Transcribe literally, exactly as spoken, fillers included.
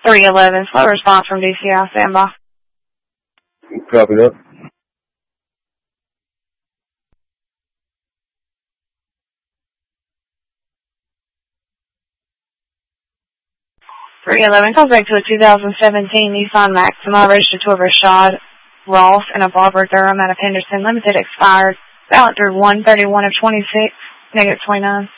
three eleven, slow response from D C I, stand by. Copy that. three eleven, calls back to a two thousand seventeen Nissan Maxima registered to a Rashad Ross and a Barbara Durham out of Henderson. Limited expired. Valid through one thirty-one of twenty-six, negative twenty-nine.